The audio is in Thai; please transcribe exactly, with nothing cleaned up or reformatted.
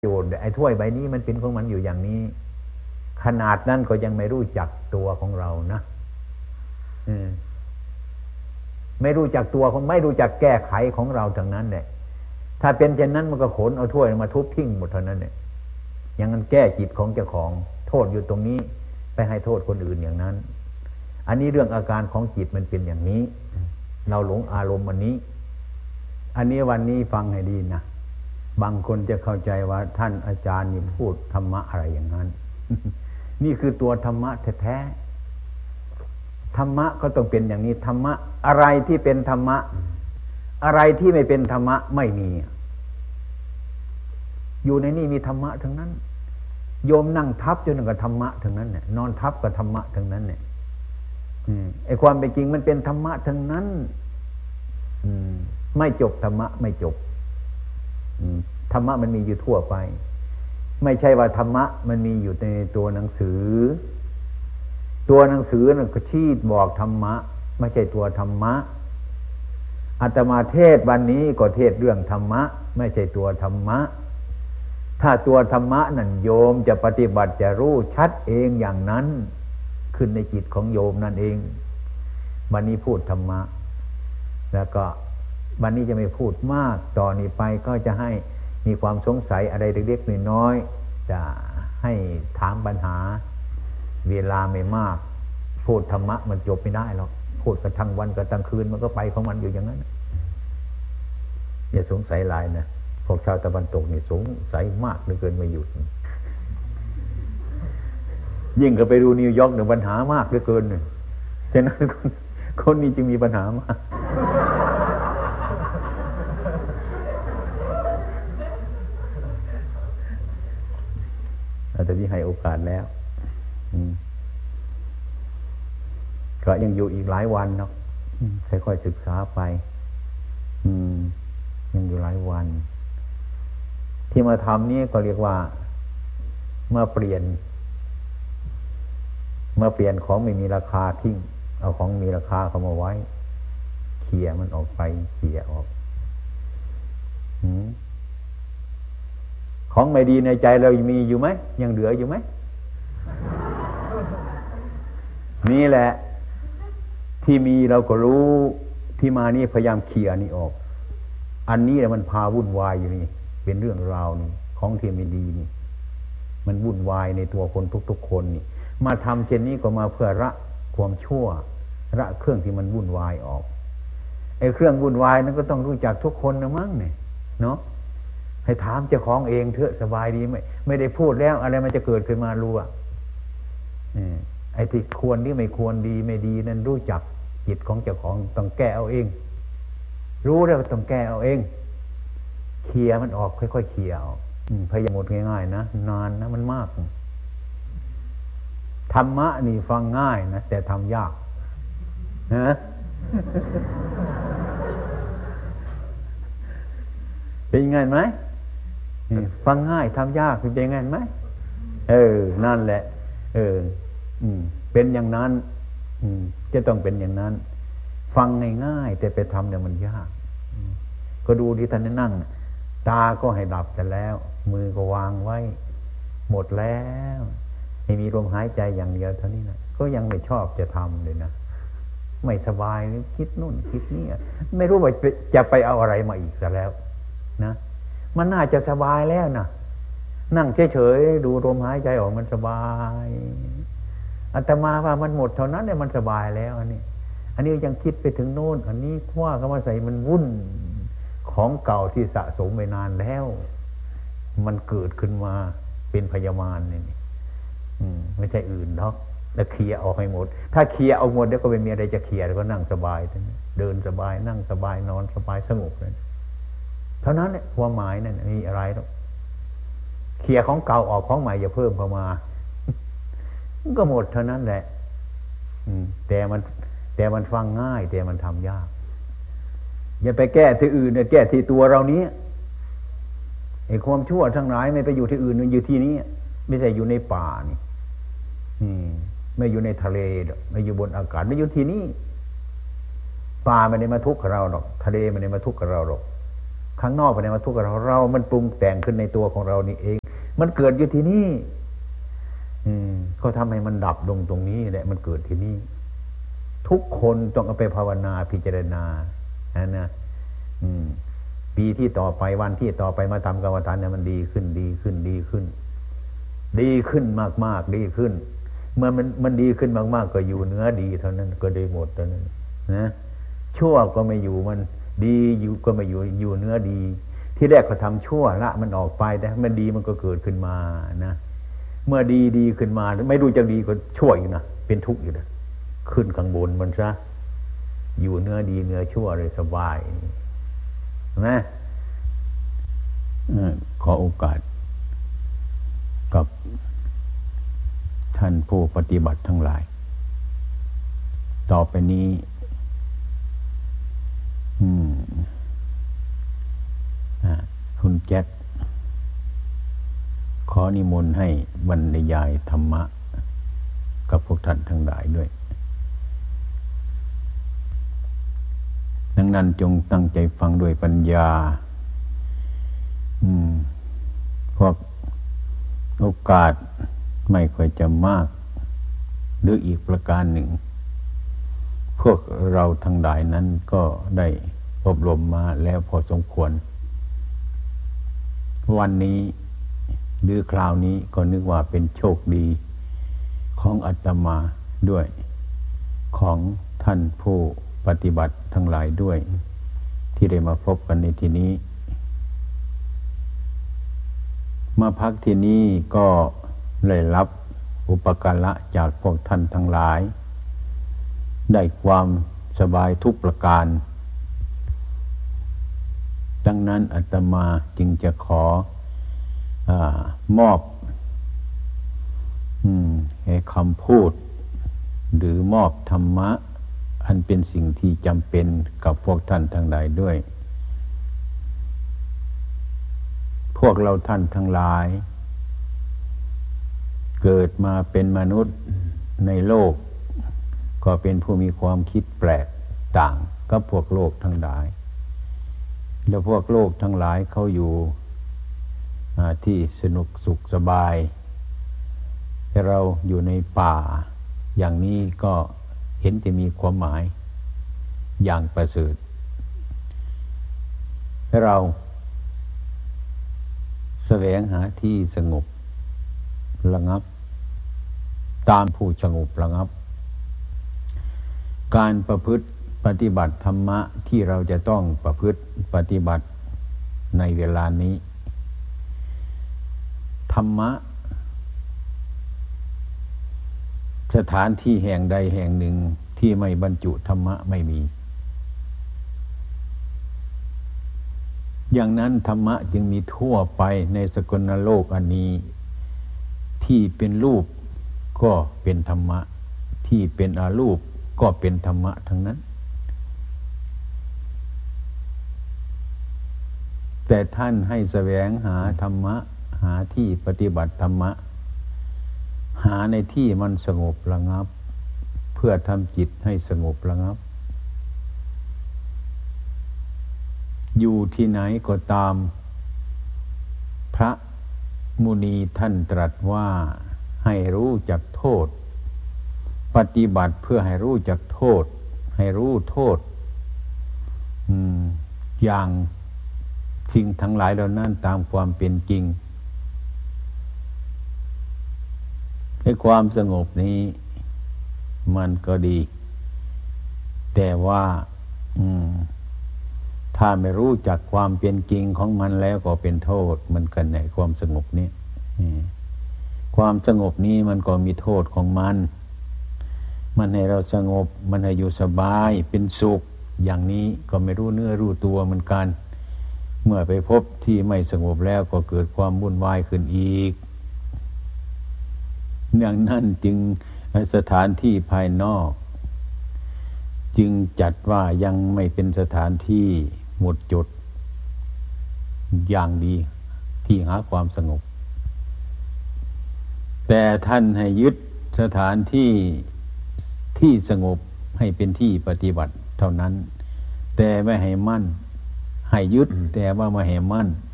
โยชน์ไอ้ถ้วยใบนี้มันเป็นของมันอยู่อย่างนี้ขนาดนั้นก็ยังไม่รู้จักตัวของเรานะไม่รู้จักตัวของไม่รู้จักแก้ไขของเราทั้งนั้นแหละถ้าเป็นเช่นนั้นมันก็ขนเอาถ้วยมาทุบทิ้งหมดเท่านั้นเนี่ยอย่างนั้นแก้จิตของเจ้าของโทษอยู่ตรงนี้ไปให้โทษคนอื่นอย่างนั้นอันนี้เรื่องอาการของจิตมันเป็นอย่างนี้เราหลงอารมณ์อันนี้อันนี้วันนี้ฟังให้ดีนะบางคนจะเข้าใจว่าท่านอาจารย์นี่พูดธรรมะอะไรอย่างนั้น นี่คือตัวธรรมะแท้ๆธรรมะก็ต้องเป็นอย่างนี้ธรรมะอะไรที่เป็นธรรมะอะไรที่ไม่เป็นธรรมะไม่มีอยู่ในนี่มีธรรมะทั้งนั้นโยมนั่งทับจนกับธรรมะทั้งนั้นเนี่ยนอนทับกับธรรมะทั้งนั้นเนี่ยไอ้ความเป็นจริงมันเป็นธรรมะทั้งนั้นไม่จบธรรมะไม่จบธรรมะมันมีอยู่ทั่วไปไม่ใช่ว่าธรรมะมันมีอยู่ในตัวหนังสือตัวหนังสือนั่นก็ชี้บอกธรรมะไม่ใช่ตัวธรรมะอาตมาเทศวันนี้ก็เทศเรื่องธรรมะไม่ใช่ตัวธรรมะถ้าตัวธรรมะนั่นโยมจะปฏิบัติจะรู้ชัดเองอย่างนั้นขึ้นในจิตของโยมนั่นเองวันนี้พูดธรรมะแล้วก็วันนี้จะไม่พูดมากต่อนนี้ไปก็จะให้มีความสงสัยอะไรเล็กๆน้อยๆจะให้ถามปัญหาเวลาไม่มากพูดธรรมะมันจบไม่ได้หรอกพูดกันทั้งวันกันทั้งคืนมันก็ไปของมันอยู่อย่างนั้นอย่าสงสัยหลายนะพวกชาวตะวันตกนี่สงสัยมากเหลือเกินไม่หยุดยิ่งก็ไปดูนิวยอร์กเนี่ยปัญหามากเหลือเกินเลยฉะนั้นคนนี้จึงมีปัญหามากแต่ที่ให้โอกาสแล้วก็ยังอยู่อีกหลายวันเนาะค่อยๆศึกษาไปยังอยู่หลายวันที่มาทำนี่ก็เรียกว่าเมื่อเปลี่ยนเมื่อเปลี่ยนของไม่มีราคาทิ้งเอาของมีราคาเข้ามาไว้เขี่ยมันออกไปเขี่ยออกของไม่ดีในใจเรามีอยู่ไหมยังเหลืออยู่ไหมนี่แหละที่มีเราก็รู้ที่มานี่พยายามเคลียร์นี่ออกอันนี้แหละมันพาวุ่นวายอยู่นี่เป็นเรื่องราวนี่ของที่ไม่ดีนี่มันวุ่นวายในตัวคนทุกๆคนนี่มาทำเช่นนี้ก็มาเพื่อละความชั่วละเครื่องที่มันวุ่นวายออกไอ้เครื่องวุ่นวายนั้นก็ต้องรู้จักทุกคนนะมั้งเนี่ยเนาะให้ถามเจ้าของเองเถอะสบายดีไหมไม่ได้พูดแล้วอะไรมันจะเกิดขึ้นมารู้อ่ะไอ้ที่ควรที่ไม่ควรดีไม่ดีนั้นรู้จักจิตของเจ้าของต้องแก้เอาเองรู้แล้วต้องแก้เอาเองเคลียร์มันออกค่อยๆเคลียร์ออกพยายามหมดง่ายๆนะนานนะมันมากธรรมะนี่ฟังง่ายนะแต่ทำยากนะเป็นยังไงไหมฟังง่ายทำยากเป็นยังไงไหมเออนั่นแหละเอออืมเป็นอย่างนั้นอืมจะต้องเป็นอย่างนั้นฟังง่ายๆแต่ไปทำเนี่ยมันยากก็ดูที่ท่านนั่งตาก็ให้หลับแต่แล้วมือก็วางไว้หมดแล้วให้มีลมหายใจอย่างเดียวเท่านี้นะก็ยังไม่ชอบจะทำเลยนะไม่สบายคิดนู่นคิดนี่ไม่รู้ว่าจะไปเอาอะไรมาอีกซะแล้วนะมันน่าจะสบายแล้วนะนั่งเฉยๆดูลมหายใจออกมันสบายอาตมาว่ามันหมดเท่านั้นเนี่ยมันสบายแล้วอันนี้อันนี้ยังคิดไปถึงโน่นอันนี้ว่าก็มาใส่มันวุ่นของเก่าที่สะสมไปนานแล้วมันเกิดขึ้นมาเป็นพยามารนี่ไม่ใช่อื่นหรอกแล้วเคลียร์ออกให้หมดถ้าเคลียร์เอาหมดแล้วก็ไม่มีอะไรจะเคลียร์แล้วก็นั่งสบายเดินสบายนั่งสบายนอนสบายสงบเลยเท่านั้นเนี่ยความหมายนั่นมีอะไรหรอกเคลียร์ของเก่าออกของใหม่อย่าเพิ่มเข้ามาก็หมดเท่านั้นแหละแต่มันแต่มันฟังง่ายแต่มันทำยากอย่าไปแก้ที่อื่นเนี่ยแก้ที่ตัวเรานี้ไอ้ความชั่วทั้งหลายไม่ไปอยู่ที่อื่นมันอยู่ที่นี้ไม่ใช่อยู่ในป่านี่ไม่อยู่ในทะเลไม่อยู่บนอากาศไม่อยู่ที่นี่ป่าไม่ได้มาทุกข์กับเราหรอกทะเลไม่ได้มาทุกข์กับเราหรอกข้างนอกไปในมาทุกข์กับเราเรามันปรุงแต่งขึ้นในตัวของเรานี่เองมันเกิดอยู่ที่นี่อืมก็ทำให้มันดับลงตรงนี้แหละมันเกิดที่นี่ทุกคนต้องเอาไปภาวนาพิจารณานะนะอืมปีที่ต่อไปวันที่ต่อไปมาทำกรรมฐานเนี่ยมันดีขึ้นดีขึ้นดีขึ้นดีขึ้นมากๆดีขึ้นเมื่อมันมันดีขึ้นมากๆก็อยู่เนื้อดีเท่านั้นก็ได้หมดเท่านั้นนะชั่วก็ไม่อยู่มันดีอยู่ก็ไม่อยู่อยู่เนื้อดีที่แรกก็ทำชั่วละมันออกไปแต่มันดีมันก็เกิดขึ้นมานะเมื่อดีดีขึ้นมาไม่รู้จะดีก็ชั่วอยู่นะเป็นทุกข์อยู่นะขึ้นข้างบนมันซะอยู่เนื้อดีเนื้อชั่วเลยสบายนะขอโอกาสกับท่านผู้ปฏิบัติทั้งหลายต่อไปนี้อืมคุณแจ็คขอนิมนต์ให้บรรยายธรรมะกับพวกท่านทั้งหลายด้วยดังนั้นจงตั้งใจฟังด้วยปัญญาอืมพวกโอกาสไม่ค่อยจะมากหรืออีกประการหนึ่งพวกเราทั้งหลายนั้นก็ได้อบรมมาแล้วพอสมควรวันนี้หรือคราวนี้ก็นึกว่าเป็นโชคดีของอาตมาด้วยของท่านผู้ปฏิบัติทั้งหลายด้วยที่ได้มาพบกันในที่นี้มาพักที่นี้ก็ได้รับอุปการะจากพวกท่านทั้งหลายได้ความสบายทุกประการดังนั้นอาตมาจึงจะขออ่ามอบอืมให้คำพูดหรือมอบธรรมะอันเป็นสิ่งที่จำเป็นกับพวกท่านทั้งหลายด้วยพวกเราท่านทั้งหลายเกิดมาเป็นมนุษย์ในโลกก็เป็นผู้มีความคิดแปลกต่างกับพวกโลกทั้งหลายแล้วพวกโลกทั้งหลายเขาอยู่ที่สนุกสุขสบายแต่เราอยู่ในป่าอย่างนี้ก็เห็นจะมีความหมายอย่างประเสริฐให้เราแสวงหาที่สงบระงับตามผู้สงบระงับการประพฤติปฏิบัติธรรมะที่เราจะต้องประพฤติปฏิบัติในเวลานี้ธรรมะสถานที่แห่งใดแห่งหนึ่งที่ไม่บรรจุธรรมะไม่มีอย่างนั้นธรรมะจึงมีทั่วไปในสกลโลกอันนี้ที่เป็นรูปก็เป็นธรรมะที่เป็นอารูปก็เป็นธรรมะทั้งนั้นแต่ท่านให้แสวงหาธรรมะหาที่ปฏิบัติธรรมะหาในที่มันสงบระงับเพื่อทำจิตให้สงบระงับอยู่ที่ไหนก็ตามพระมุนีท่านตรัสว่าให้รู้จักโทษปฏิบัติเพื่อให้รู้จักโทษให้รู้โทษอืมอย่างสิ่งทั้งหลายเหล่านั้นตามความเป็นจริงให้ความสงบนี้มันก็ดีแต่ว่าอืมถ้าไม่รู้จักความเป็นจริงของมันแล้วก็เป็นโทษมันกันในความสงบนี้ความสงบนี้มันก็มีโทษของมันมันให้เราสงบมันให้อยู่สบายเป็นสุขอย่างนี้ก็ไม่รู้เนื้อรู้ตัวเหมือนกันเมื่อไปพบที่ไม่สงบแล้วก็เกิดความวุ่นวายขึ้นอีกอย่างนั้นจึงสถานที่ภายนอกจึงจัดว่ายังไม่เป็นสถานที่หมดจดอย่างดีที่หาความสงบแต่ท่านให้ยึดสถานที่ที่สงบให้เป็นที่ปฏิบัติเท่านั้นแต่ไม่ให้มั่นให้ยึดแต่ว่ามาแห่มั่น